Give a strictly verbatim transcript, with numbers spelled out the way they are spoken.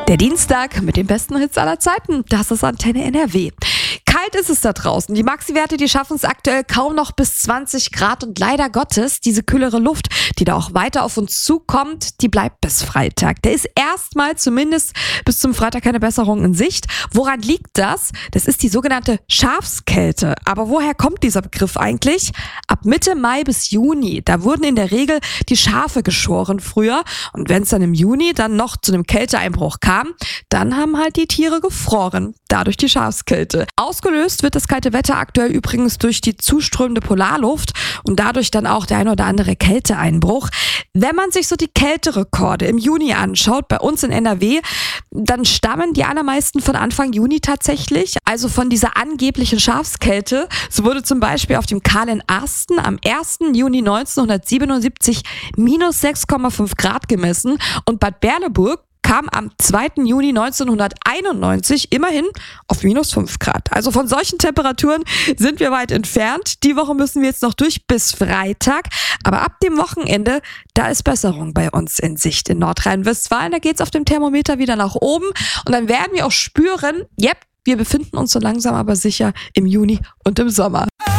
Der Dienstag mit den besten Hits aller Zeiten, das ist Antenne N R W. Kalt ist es da draußen. Die Maxi-Werte, die schaffen es aktuell kaum noch bis zwanzig Grad und leider Gottes, diese kühlere Luft, die da auch weiter auf uns zukommt, die bleibt bis Freitag. Da ist erstmal zumindest bis zum Freitag keine Besserung in Sicht. Woran liegt das? Das ist die sogenannte Schafskälte. Aber woher kommt dieser Begriff eigentlich? Ab Mitte Mai bis Juni, da wurden in der Regel die Schafe geschoren früher. Und wenn es dann im Juni dann noch zu einem Kälteeinbruch kam, dann haben halt die Tiere gefroren. Dadurch die Schafskälte. Ausgelöst wird das kalte Wetter aktuell übrigens durch die zuströmende Polarluft und dadurch dann auch der ein oder andere Kälteeinbruch. Wenn man sich so die Kälterekorde im Juni anschaut, bei uns in N R W, dann stammen die allermeisten von Anfang Juni tatsächlich, also von dieser angeblichen Schafskälte. So wurde zum Beispiel auf dem Kahlen Arsten am ersten Juni neunzehnhundertsiebenundsiebzig minus sechs Komma fünf Grad gemessen und Bad Berleburg kam am zweiten Juni neunzehnhunderteinundneunzig immerhin auf minus fünf Grad. Also von solchen Temperaturen sind wir weit entfernt. Die Woche müssen wir jetzt noch durch bis Freitag. Aber ab dem Wochenende, da ist Besserung bei uns in Sicht in Nordrhein-Westfalen. Da geht's auf dem Thermometer wieder nach oben. Und dann werden wir auch spüren, yep, wir befinden uns so langsam aber sicher im Juni und im Sommer.